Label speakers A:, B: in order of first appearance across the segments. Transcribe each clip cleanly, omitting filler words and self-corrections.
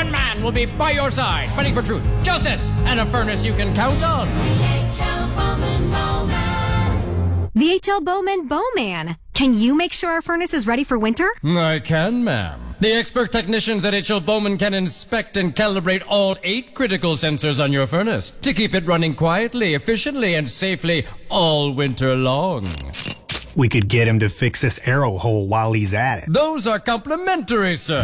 A: one man will be by your side, fighting for truth, justice, and a furnace you can count on.
B: The H.L. Bowman Bowman. Can you make sure our furnace is ready for winter?
A: I can, ma'am. The expert technicians at H.L. Bowman can inspect and calibrate all 8 critical sensors on your furnace to keep it running quietly, efficiently, and safely all winter long.
C: We could get him to fix this arrow hole while he's at it.
A: Those are complimentary, sir.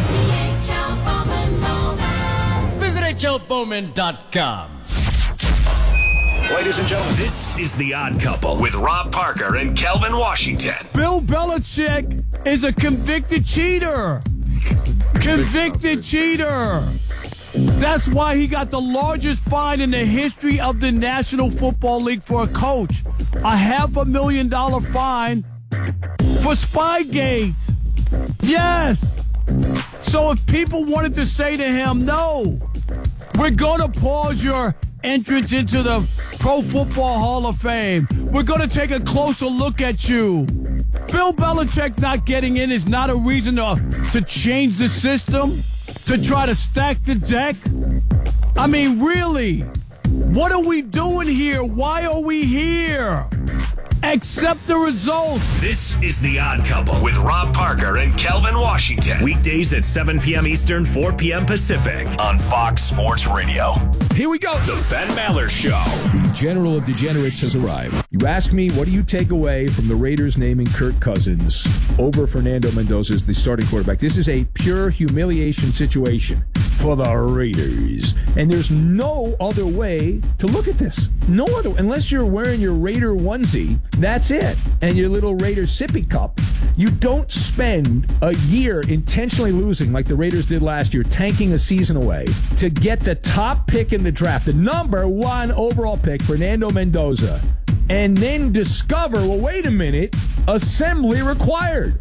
A: Visit hlbowman.com.
D: Ladies and gentlemen,
E: this is The Odd Couple with Rob Parker and Kelvin Washington.
F: Bill Belichick is a convicted cheater. Convicted cheater. That's why he got the largest fine in the history of the National Football League for a coach. A $500,000 fine for Spygate. Yes. So if people wanted to say to him, no, we're going to pause your entrance into the Pro Football Hall of Fame. We're going to take a closer look at you. Bill Belichick not getting in is not a reason to change the system, to try to stack the deck. I mean, really, what are we doing here? Why are we here? Accept the results.
E: This is The Odd Couple with Rob Parker and Kelvin Washington. Weekdays at 7 p.m. Eastern, 4 p.m. Pacific on Fox Sports Radio.
G: Here we go.
E: The Ben Maller Show.
G: The General of Degenerates has arrived. You ask me, what do you take away from the Raiders naming Kirk Cousins over Fernando Mendoza as the starting quarterback? This is a pure humiliation situation for the Raiders. And there's no other way to look at this. No other, unless you're wearing your Raider onesie, that's it. And your little Raider sippy cup. You don't spend a year intentionally losing like the Raiders did last year, tanking a season away, to get the top pick in the draft, the number 1 overall pick, Fernando Mendoza, and then discover, well, wait a minute, assembly required.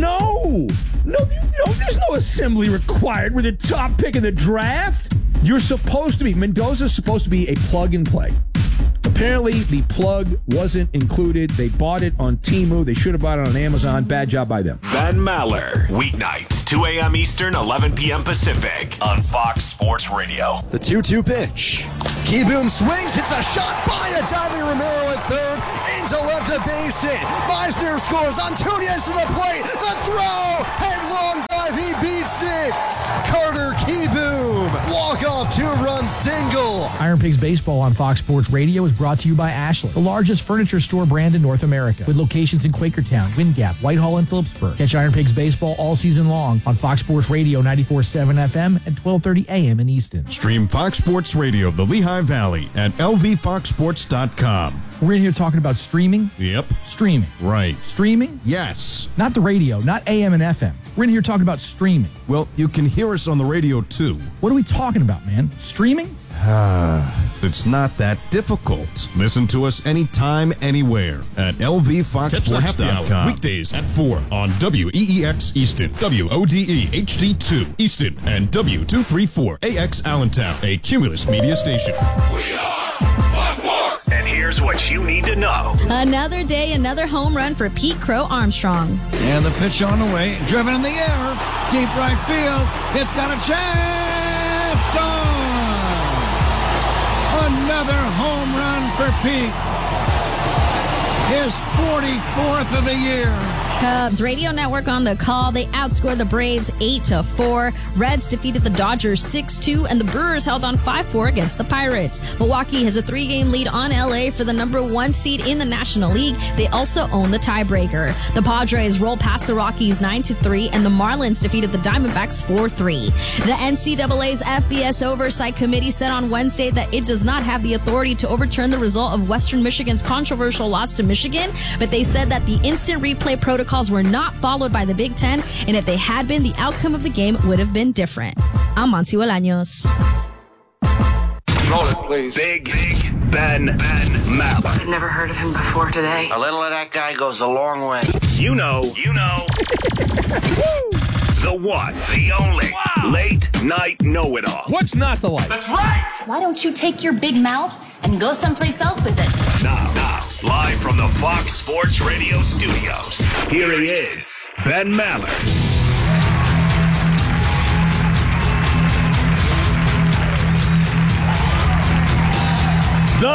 G: No, there's no assembly required with the top pick in the draft. You're supposed to be, Mendoza's supposed to be a plug and play. Apparently, the plug wasn't included. They bought it on Temu. They should have bought it on Amazon. Bad job by them.
E: Ben Maller. Weeknights, 2 a.m. Eastern, 11 p.m. Pacific on Fox Sports Radio.
H: The 2-2 pitch. Keyboom swings, hits a shot by a diving Romero at third. Into left, a base hit. Meisner scores. Antunes to the plate. The throw. Headlong dive. He beats it. Carter Keyboom. Walk-off 2-run single.
I: Iron Pigs Baseball on Fox Sports Radio is brought to you by Ashland, the largest furniture store brand in North America, with locations in Quakertown, Wind Gap, Whitehall, and Phillipsburg. Catch Iron Pigs Baseball all season long on Fox Sports Radio 94.7 FM and 12:30 a.m. in Easton.
J: Stream Fox Sports Radio of the Lehigh Valley at lvfoxsports.com.
I: We're in here talking about streaming.
J: Yep.
I: Streaming.
J: Right.
I: Streaming?
J: Yes.
I: Not the radio, not AM and FM. We're in here talking about streaming.
J: Well, you can hear us on the radio, too.
I: What are we talking about, man? Streaming?
J: It's not that difficult. Listen to us anytime, anywhere at lvfoxsports.com. Weekdays at 4 on WEEX Easton, WODE HD2 Easton, and W234AX Allentown, a Cumulus media station.
E: We are Fox Sports. And here's what you need to know.
K: Another day, another home run for Pete Crow Armstrong.
L: And the pitch on the way, driven in the air, deep right field. It's got a chance. Gone. Another home run for Pete. His 44th of the year.
K: Cubs Radio Network on the call. They outscored the Braves 8-4. Reds defeated the Dodgers 6-2, and the Brewers held on 5-4 against the Pirates. Milwaukee has a 3-game lead on LA for the number 1 seed in the National League. They also own the tiebreaker. The Padres rolled past the Rockies 9-3, and the Marlins defeated the Diamondbacks 4-3. The NCAA's FBS Oversight Committee said on Wednesday that it does not have the authority to overturn the result of Western Michigan's controversial loss to Michigan, but they said that the instant replay protocols were not followed by the Big Ten, and if they had been, the outcome of the game would have been different. I'm Monty Bolaños.
D: Roll it, please.
E: Big Ben Maller.
M: I've never heard of him before today.
N: A little of that guy goes a long way.
E: You know. The one, the only, late night know-it-all.
L: What's not the light?
M: That's right! Why don't you take your big mouth and go someplace else with it?
E: Now, live from the Fox Sports Radio studios, here he is, Ben Maller.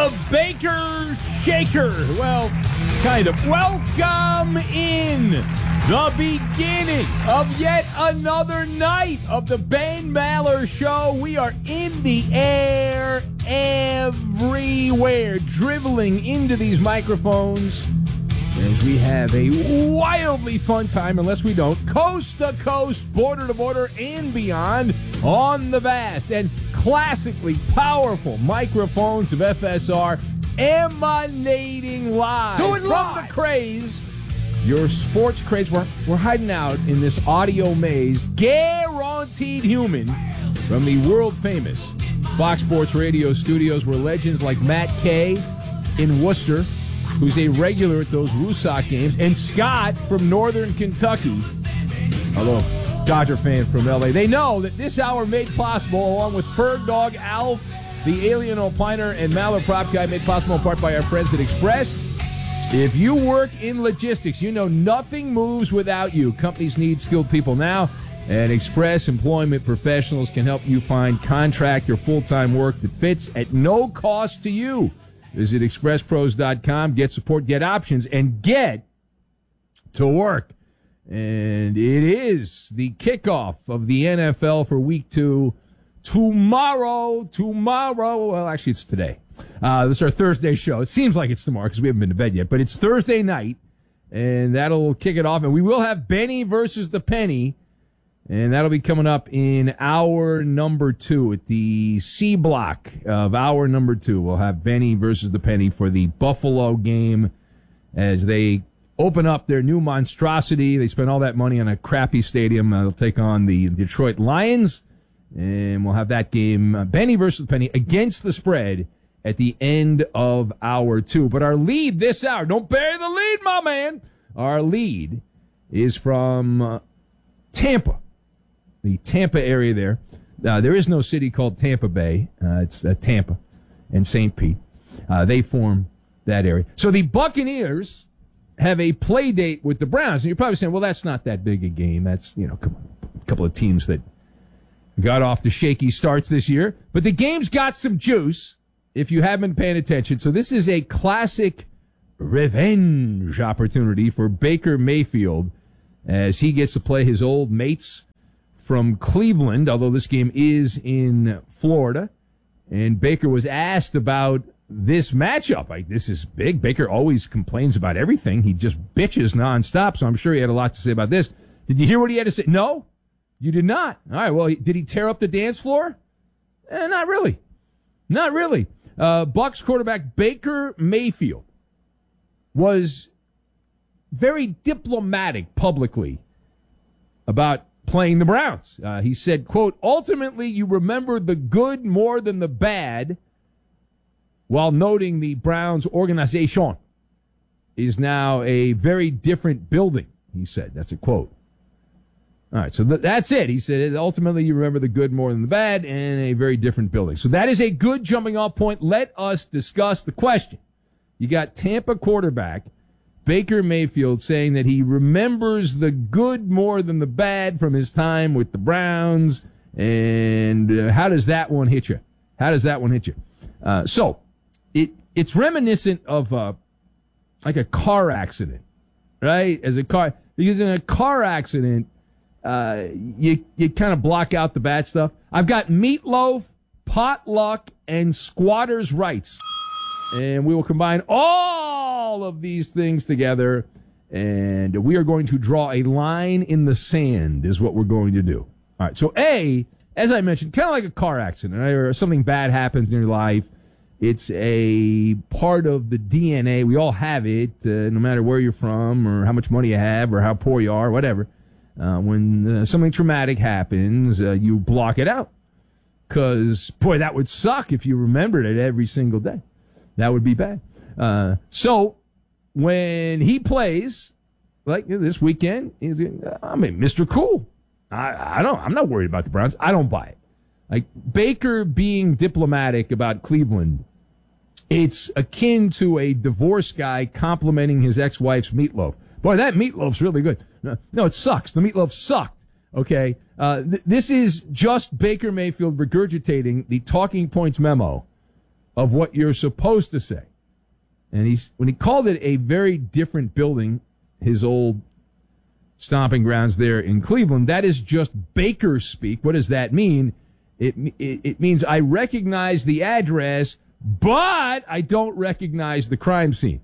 G: the Baker Shaker. Well, kind of. Welcome in the beginning of yet another night of the Ben Maller Show. We are in the air everywhere, dribbling into these microphones as we have a wildly fun time, unless we don't, coast to coast, border to border, and beyond on the vast and classically powerful microphones of FSR, emanating live from the craze. Your sports craze. We're hiding out in this audio maze, guaranteed human, from the world-famous Fox Sports Radio studios, where legends like Matt Kay in Worcester, who's a regular at those Woosok games, and Scott from Northern Kentucky, although Dodger fan from L.A., they know that this hour made possible, along with Ferg Dog Alf, the Alien Opiner, and Maller Prop Guy, made possible in part by our friends at Express. If you work in logistics, you know nothing moves without you. Companies need skilled people now, and Express Employment Professionals can help you find contract or full-time work that fits at no cost to you. Visit expresspros.com, get support, get options, and get to work. And it is the kickoff of the NFL for Week 2 tomorrow. Well, actually, it's today. This is our Thursday show. It seems like it's tomorrow because we haven't been to bed yet, but it's Thursday night, and that'll kick it off. And we will have Benny versus the Penny, and that'll be coming up in hour number 2 at the C block of hour number 2. We'll have Benny versus the Penny for the Buffalo game as they open up their new monstrosity. They spent all that money on a crappy stadium. They'll take on the Detroit Lions, and we'll have that game, Benny versus the Penny, against the spread at the end of hour 2. But our lead this hour, don't bury the lead, my man. Our lead is from Tampa, the Tampa area there. There is no city called Tampa Bay. It's Tampa and St. Pete. They form that area. So the Buccaneers have a play date with the Browns. And you're probably saying, well, that's not that big a game. That's, a couple of teams that got off the shaky starts this year. But the game's got some juice if you haven't been paying attention. So this is a classic revenge opportunity for Baker Mayfield as he gets to play his old mates from Cleveland, although this game is in Florida. And Baker was asked about this matchup. Like, this is big. Baker always complains about everything. He just bitches nonstop, so I'm sure he had a lot to say about this. Did you hear what he had to say? No, you did not. All right, well, did he tear up the dance floor? Not really. Not really. Bucs quarterback Baker Mayfield was very diplomatic publicly about playing the Browns. He said, quote, ultimately you remember the good more than the bad, while noting the Browns organization is now a very different building, he said. That's a quote. All right, so that's it. He said, ultimately, you remember the good more than the bad and a very different building. So that is a good jumping off point. Let us discuss the question. You got Tampa quarterback Baker Mayfield saying that he remembers the good more than the bad from his time with the Browns. And how does that one hit you? So it's reminiscent of like a car accident, right? Because in a car accident, you kind of block out the bad stuff. I've got meatloaf, potluck, and squatters' rights. And we will combine all of these things together, and we are going to draw a line in the sand is what we're going to do. All right, so as I mentioned, kind of like a car accident, right? Or something bad happens in your life. It's a part of the DNA. We all have it, no matter where you're from or how much money you have or how poor you are, whatever. When something traumatic happens, you block it out. Because, boy, that would suck if you remembered it every single day. That would be bad. So when he plays, like this weekend, Mr. Cool. I'm not worried about the Browns. I don't buy it. Like Baker being diplomatic about Cleveland, it's akin to a divorce guy complimenting his ex-wife's meatloaf. Boy, that meatloaf's really good. No, it sucks. The meatloaf sucked. Okay. This is just Baker Mayfield regurgitating the talking points memo of what you're supposed to say. And when he called it a very different building, his old stomping grounds there in Cleveland, that is just Baker speak. What does that mean? It means I recognize the address, but I don't recognize the crime scene.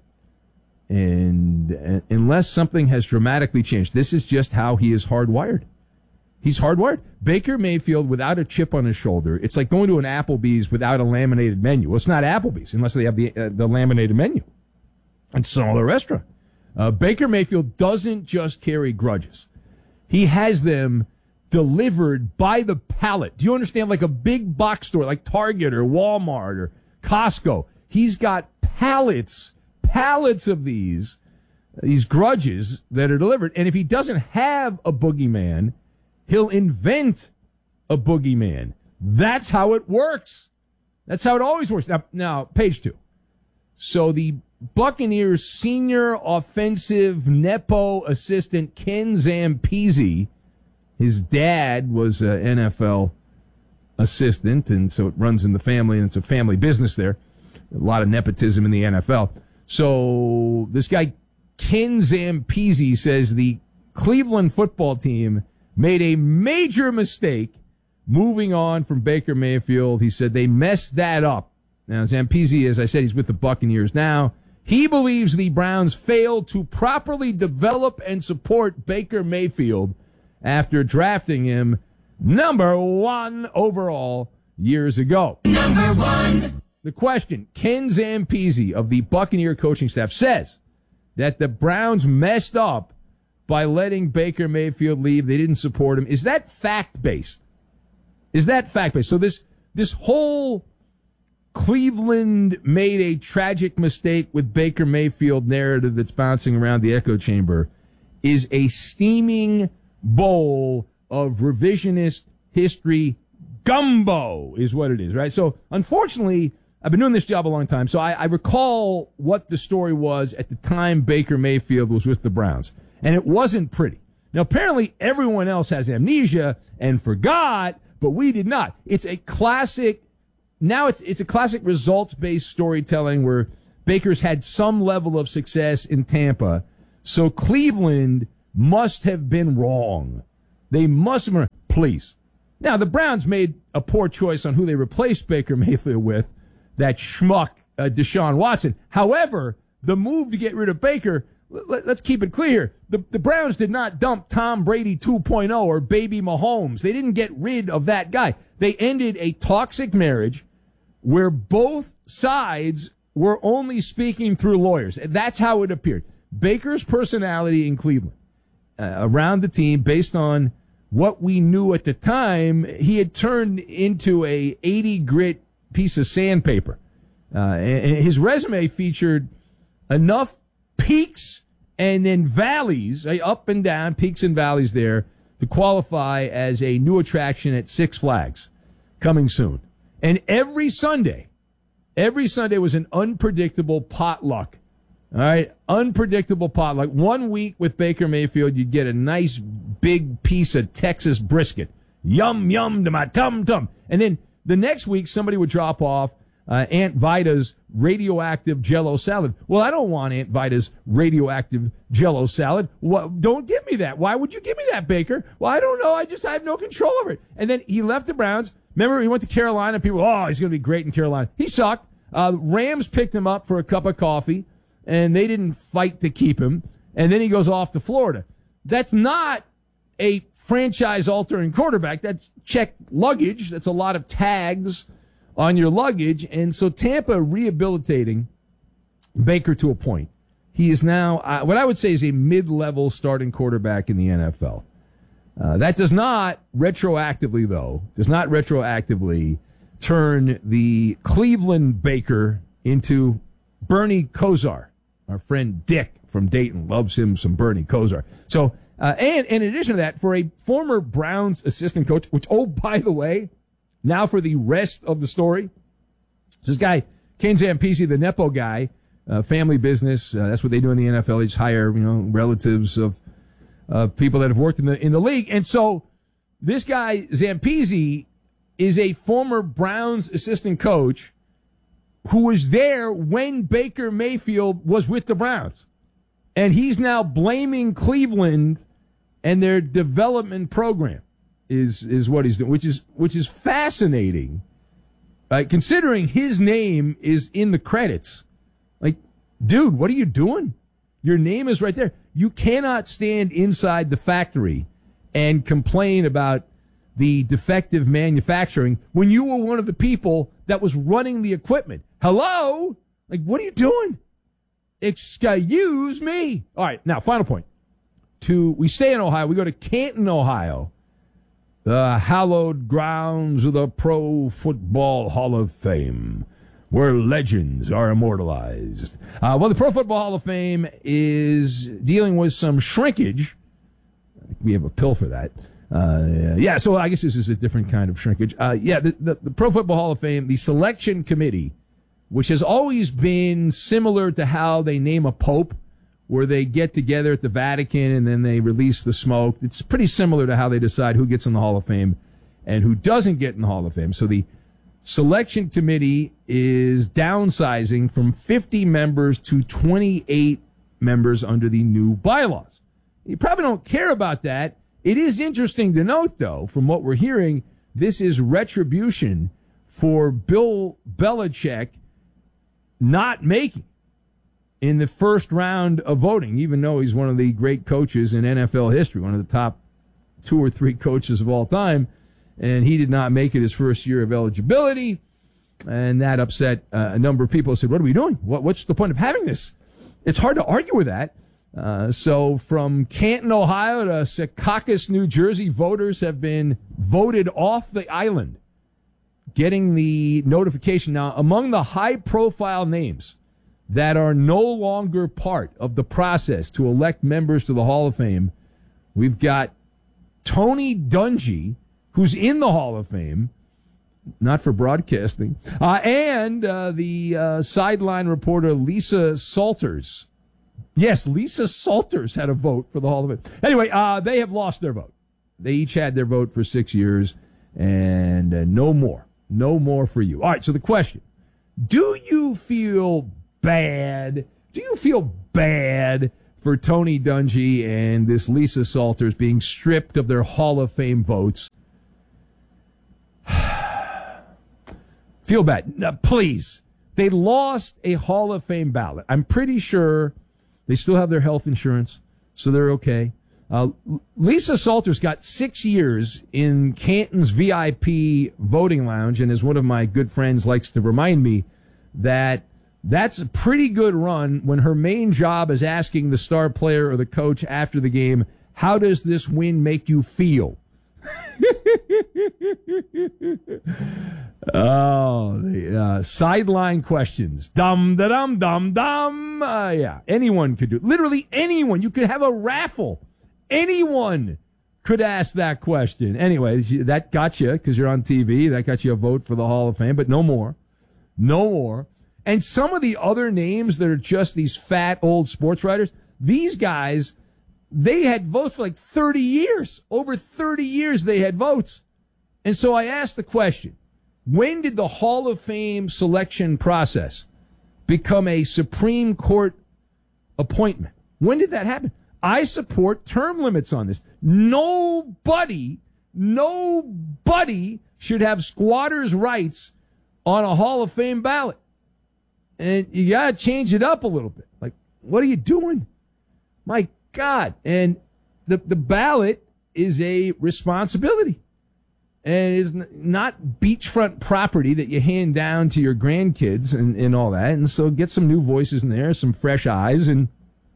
G: And unless something has dramatically changed, this is just how he is hardwired. He's hardwired. Baker Mayfield without a chip on his shoulder. It's like going to an Applebee's without a laminated menu. Well, it's not Applebee's unless they have the laminated menu. It's some other restaurant. Baker Mayfield doesn't just carry grudges. He has them delivered by the pallet. Do you understand? Like a big box store like Target or Walmart or Costco. He's got pallets of these grudges that are delivered. And if he doesn't have a boogeyman, he'll invent a boogeyman. That's how it works. That's how it always works. Now, page 2. So the Buccaneers senior offensive Nepo assistant Ken Zampese, his dad was an NFL assistant, and so it runs in the family, and it's a family business there. A lot of nepotism in the NFL. So this guy, Ken Zampese, says the Cleveland football team made a major mistake moving on from Baker Mayfield. He said they messed that up. Now, Zampese, as I said, he's with the Buccaneers now. He believes the Browns failed to properly develop and support Baker Mayfield after drafting him number 1 overall years ago. Number 1. The question, Ken Zampese of the Buccaneer coaching staff says that the Browns messed up by letting Baker Mayfield leave. They didn't support him. Is that fact-based? So this whole Cleveland made a tragic mistake with Baker Mayfield narrative that's bouncing around the echo chamber is a steaming bowl of revisionist history gumbo is what it is, right? So unfortunately, I've been doing this job a long time, so I recall what the story was at the time Baker Mayfield was with the Browns, and it wasn't pretty. Now, apparently everyone else has amnesia and forgot, but we did not. It's a classic. Now it's a classic results-based storytelling where Baker's had some level of success in Tampa, so Cleveland must have been wrong. They must have been wrong. Please. Now, the Browns made a poor choice on who they replaced Baker Mayfield with, that schmuck Deshaun Watson. However, the move to get rid of Baker, let's keep it clear, the Browns did not dump Tom Brady 2.0 or baby Mahomes. They didn't get rid of that guy. They ended a toxic marriage where both sides were only speaking through lawyers. That's how it appeared. Baker's personality in Cleveland, around the team, based on what we knew at the time, he had turned into a 80 grit piece of sandpaper. And his resume featured enough peaks and then valleys, up and down, peaks and valleys there, to qualify as a new attraction at Six Flags, coming soon. And every Sunday was an unpredictable potluck. All right, unpredictable potluck. 1 week with Baker Mayfield, you'd get a nice big piece of Texas brisket. Yum, yum to my tum-tum. And then the next week, somebody would drop off Aunt Vida's radioactive Jell-O salad. Well, I don't want Aunt Vida's radioactive Jell-O salad. Don't give me that. Why would you give me that, Baker? Well, I don't know. I have no control over it. And then he left the Browns. Remember, he went to Carolina. People, he's going to be great in Carolina. He sucked. Rams picked him up for a cup of coffee, and they didn't fight to keep him. And then he goes off to Florida. That's not a franchise-altering quarterback. That's checked luggage. That's a lot of tags on your luggage. And so Tampa rehabilitating Baker to a point. He is now what I would say is a mid-level starting quarterback in the NFL. That does not retroactively turn the Cleveland Baker into Bernie Kosar. Our friend Dick from Dayton loves him some Bernie Kosar. So, and in addition to that, for a former Browns assistant coach, which, by the way, now for the rest of the story, this guy, Ken Zampese, the Nepo guy, family business, that's what they do in the NFL. They just hire, relatives of people that have worked in the league. And so this guy, Zampese, is a former Browns assistant coach who was there when Baker Mayfield was with the Browns. And he's now blaming Cleveland and their development program is what he's doing, which is fascinating, considering his name is in the credits. Like, dude, what are you doing? Your name is right there. You cannot stand inside the factory and complain about the defective manufacturing when you were one of the people that was running the equipment. Hello? Like, what are you doing? Excuse me. All right, now, final point. We stay in Ohio. We go to Canton, Ohio, the hallowed grounds of the Pro Football Hall of Fame, where legends are immortalized. Well, the Pro Football Hall of Fame is dealing with some shrinkage. I think we have a pill for that. So I guess this is a different kind of shrinkage. The Pro Football Hall of Fame, the selection committee, which has always been similar to how they name a pope, where they get together at the Vatican and then they release the smoke. It's pretty similar to how they decide who gets in the Hall of Fame and who doesn't get in the Hall of Fame. So the selection committee is downsizing from 50 members to 28 members under the new bylaws. You probably don't care about that. It is interesting to note, though, from what we're hearing, this is retribution for Bill Belichick not making in the first round of voting, even though he's one of the great coaches in NFL history, one of the top 2 or 3 coaches of all time, and he did not make it his first year of eligibility, and that upset a number of people who said, what are we doing? What's the point of having this? It's hard to argue with that. So from Canton, Ohio to Secaucus, New Jersey, voters have been voted off the island, getting the notification. Now, among the high-profile names that are no longer part of the process to elect members to the Hall of Fame, we've got Tony Dungy, who's in the Hall of Fame, not for broadcasting, and the sideline reporter Lisa Salters. Yes, Lisa Salters had a vote for the Hall of Fame. Anyway, they have lost their vote. They each had their vote for 6 years, and no more. No more for you. All right, so the question, do you feel bad? Do you feel bad for Tony Dungy and this Lisa Salters being stripped of their Hall of Fame votes? Feel bad. No, please. They lost a Hall of Fame ballot. I'm pretty sure they still have their health insurance, so they're okay. Lisa Salters got 6 years in Canton's VIP voting lounge, and as one of my good friends likes to remind me, that's a pretty good run when her main job is asking the star player or the coach after the game, how does this win make you feel? The sideline questions. Dum-da-dum-dum-dum. Yeah, anyone could do it. Literally anyone. You could have a raffle. Anyone could ask that question. Anyway, that got you, because you're on TV, that got you a vote for the Hall of Fame, but no more. No more. And some of the other names that are just these fat old sports writers, these guys, they had votes for like 30 years. Over 30 years they had votes. And so I asked the question, when did the Hall of Fame selection process become a Supreme Court appointment? When did that happen? I support term limits on this. Nobody should have squatters' rights on a Hall of Fame ballot. And you got to change it up a little bit. Like, what are you doing? My God. And the ballot is a responsibility. And it is not beachfront property that you hand down to your grandkids and all that. And so get some new voices in there, some fresh eyes. And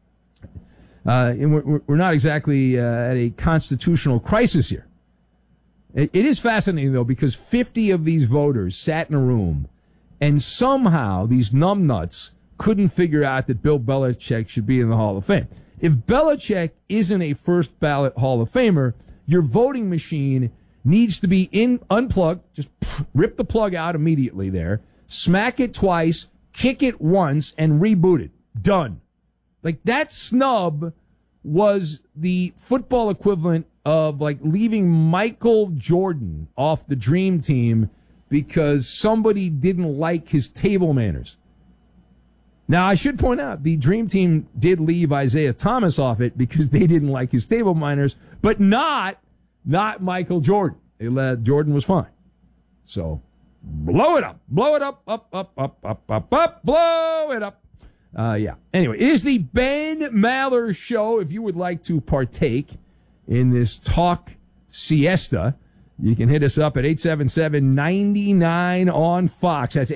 G: we're not exactly at a constitutional crisis here. It is fascinating, though, because 50 of these voters sat in a room, and somehow these numbnuts couldn't figure out that Bill Belichick should be in the Hall of Fame. If Belichick isn't a first ballot Hall of Famer, your voting machine needs to be unplugged, just rip the plug out immediately there, smack it twice, kick it once, and reboot it. Done. Like, that snub was the football equivalent of, like, leaving Michael Jordan off the Dream Team because somebody didn't like his table manners. Now, I should point out, the Dream Team did leave Isaiah Thomas off it because they didn't like his table manners, but not Michael Jordan. Jordan was fine. So, blow it up, blow it up, up, blow it up. Yeah. Anyway, it is the Ben Maller Show. If you would like to partake in this talk siesta, you can hit us up at 877-99 on Fox. That's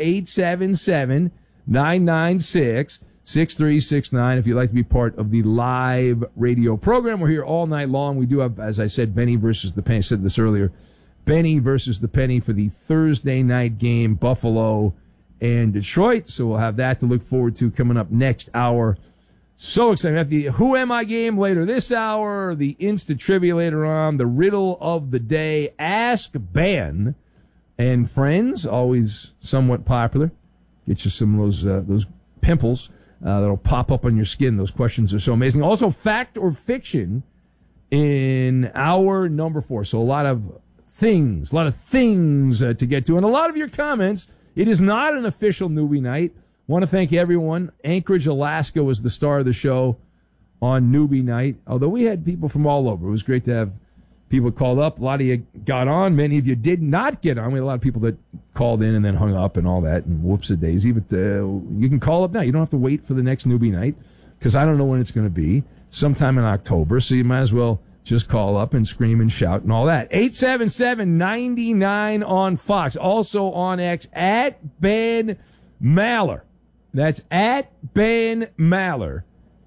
G: 877-996-6369. If you'd like to be part of the live radio program, we're here all night long. We do have, as I said, Benny versus the Penny. I said this earlier. Benny versus the Penny for the Thursday night game, Buffalo and Detroit. So we'll have that to look forward to coming up next hour. So excited. We have the Who Am I game later this hour, the Insta Trivia later on, the Riddle of the Day, Ask Ben, and Friends, always somewhat popular. Get you some of those pimples that'll pop up on your skin. Those questions are so amazing. Also, Fact or Fiction in hour number 4. So a lot of things to get to, and a lot of your comments. It is not an official newbie night. Want to thank everyone. Anchorage, Alaska was the star of the show on newbie night, although we had people from all over. It was great to have people called up. A lot of you got on. Many of you did not get on. We had a lot of people that called in and then hung up and all that, and whoops-a-daisy. But you can call up now. You don't have to wait for the next newbie night, because I don't know when it's going to be. Sometime in October, so you might as well just call up and scream and shout and all that. 877-99 on Fox. Also on X, at Ben Maller. That's at Ben Maller.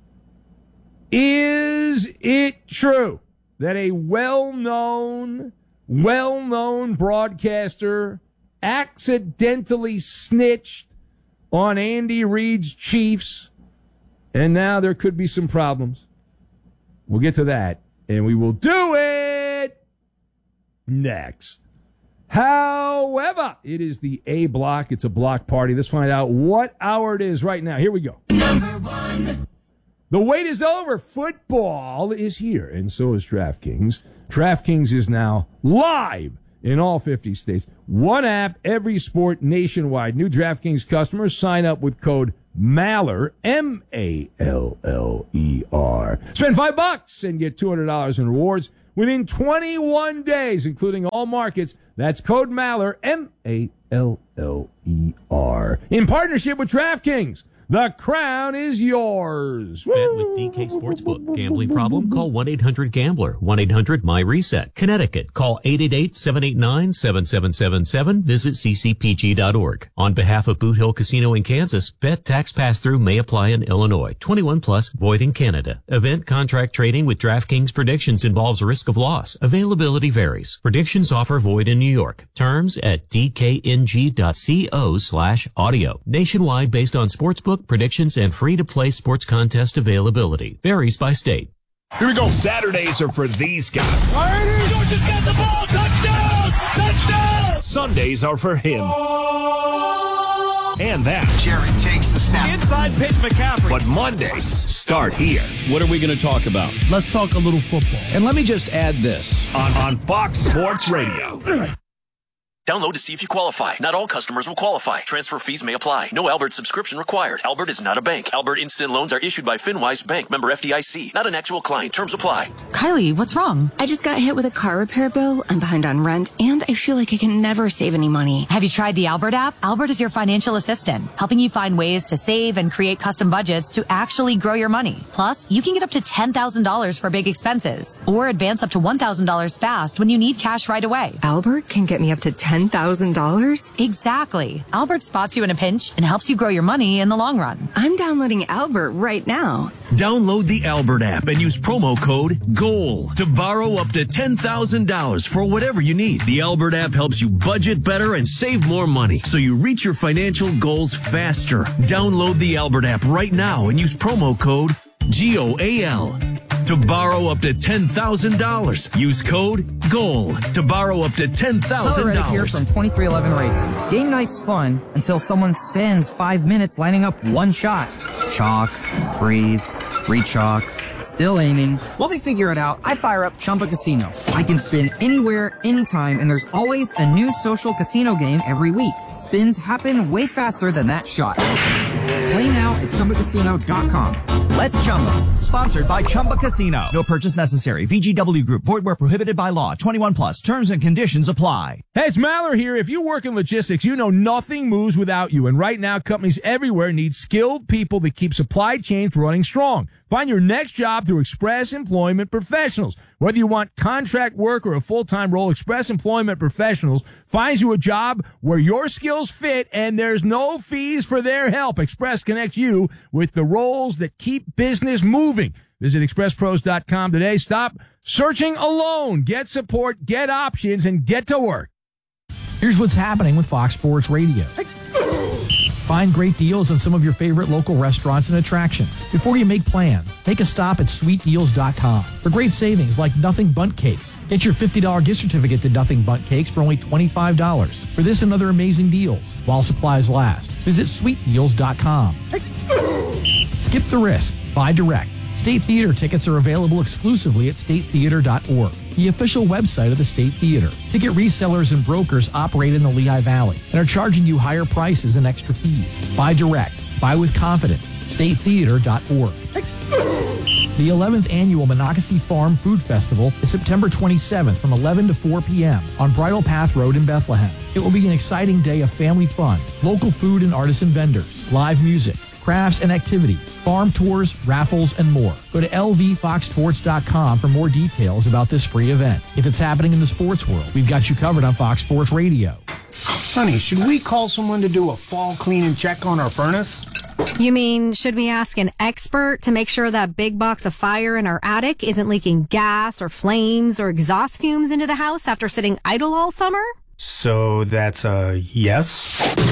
G: Is it true that a well-known broadcaster accidentally snitched on Andy Reid's Chiefs, and now there could be some problems? We'll get to that, and we will do it next. However, it is the A block. It's a block party. Let's find out what hour it is right now. Here we go. Number 1. The wait is over. Football is here, and so is DraftKings. DraftKings is now live in all 50 states. One app, every sport nationwide. New DraftKings customers sign up with code Maller, M-A-L-L-E-R. Spend $5 and get $200 in rewards within 21 days, including all markets. That's code Maller, M-A-L-L-E-R. In partnership with DraftKings. The crown is yours.
O: Bet with DK Sportsbook. Gambling problem? Call 1-800-GAMBLER. 1-800-MY-RESET. Connecticut. Call 888-789-7777. Visit ccpg.org. On behalf of Boot Hill Casino in Kansas, bet tax pass-through may apply in Illinois. 21 plus, void in Canada. Event contract trading with DraftKings predictions involves risk of loss. Availability varies. Predictions offer void in New York. Terms at dkng.co/audio. Nationwide based on sportsbook predictions and free-to-play sports contest availability. Varies by state.
E: Here we go. Saturdays are for these guys.
L: All right, here we go. Just got the ball. Touchdown! Touchdown!
E: Sundays are for him. And that.
N: Jerry takes the snap.
L: Inside pitch, McCaffrey.
E: But Mondays start here.
P: What are we going to talk about?
F: Let's talk a little football.
P: And let me just add this.
E: On Fox Sports Radio.
Q: Download to see if you qualify. Not all customers will qualify. Transfer fees may apply. No Albert subscription required. Albert is not a bank. Albert Instant Loans are issued by FinWise Bank, member FDIC. Not an actual client. Terms apply.
R: Kylie, what's wrong? I just got hit with a car repair bill. I'm behind on rent, and I feel like I can never save any money.
S: Have you tried the Albert app? Albert is your financial assistant, helping you find ways to save and create custom budgets to actually grow your money. Plus, you can get up to $10,000 for big expenses, or advance up to $1,000 fast when you need cash right away.
R: Albert can get me up to $10,000?
S: Exactly. Albert spots you in a pinch and helps you grow your money in the long run.
R: I'm downloading Albert right now.
E: Download the Albert app and use promo code GOAL to borrow up to $10,000 for whatever you need. The Albert app helps you budget better and save more money so you reach your financial goals faster. Download the Albert app right now and use promo code GOAL to borrow up to $10,000. Use code GOAL to borrow up to $10,000.
T: Reddick here from 2311 Racing. Game night's fun until someone spends 5 minutes lining up one shot. Chalk, breathe, Rechalk. Still aiming. While they figure it out, I fire up Chumba Casino. I can spin anywhere, anytime, and there's always a new social casino game every week. Spins happen way faster than that shot. Play now at ChumbaCasino.com.
U: Let's Chumba. Sponsored by Chumba Casino. No purchase necessary. VGW Group. Void where prohibited by law. 21 plus. Terms and conditions apply.
G: Hey, it's Maller here. If you work in logistics, you know nothing moves without you. And right now, companies everywhere need skilled people that keep supply chains running strong. Find your next job through Express Employment Professionals. Whether you want contract work or a full-time role, Express Employment Professionals finds you a job where your skills fit and there's no fees for their help. Express connects you with the roles that keep business moving. Visit expresspros.com today. Stop searching alone. Get support, get options, and get to work.
I: Here's what's happening with Fox Sports Radio. Find great deals on some of your favorite local restaurants and attractions. Before you make plans, make a stop at sweetdeals.com for great savings like Nothing Bundt Cakes. Get your $50 gift certificate to Nothing Bundt Cakes for only $25. For this and other amazing deals, while supplies last, visit sweetdeals.com. Skip the risk. Buy direct. State Theater tickets are available exclusively at statetheater.org, the official website of the State Theater. Ticket resellers and brokers operate in the Lehigh Valley and are charging you higher prices and extra fees. Buy direct. Buy with confidence. statetheater.org. The 11th Annual Monocacy Farm Food Festival is September 27th from 11 to 4 p.m. on Bridle Path Road in Bethlehem. It will be an exciting day of family fun, local food and artisan vendors, live music, crafts and activities, farm tours, raffles, and more. Go to lvfoxsports.com for more details about this free event. If it's happening in the sports world, we've got you covered on Fox Sports Radio.
C: Honey, should we call someone to do a fall clean and check on our furnace?
B: You mean, should we ask an expert to make sure that big box of fire in our attic isn't leaking gas or flames or exhaust fumes into the house after sitting idle all summer?
C: So that's a yes?